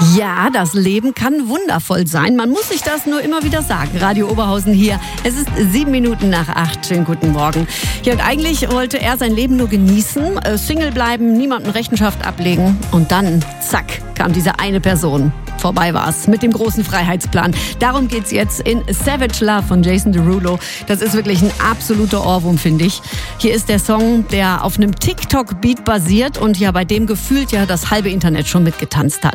Ja, das Leben kann wundervoll sein. Man muss sich das nur immer wieder sagen. Radio Oberhausen hier. Es ist 7:07. Schönen guten Morgen. Ja, und eigentlich wollte er sein Leben nur genießen, Single bleiben, niemandem Rechenschaft ablegen. Und dann, zack, kam diese eine Person. Vorbei war's mit dem großen Freiheitsplan. Darum geht's jetzt in Savage Love von Jason Derulo. Das ist wirklich ein absoluter Ohrwurm, finde ich. Hier ist der Song, der auf einem TikTok-Beat basiert und ja bei dem gefühlt ja das halbe Internet schon mitgetanzt hat.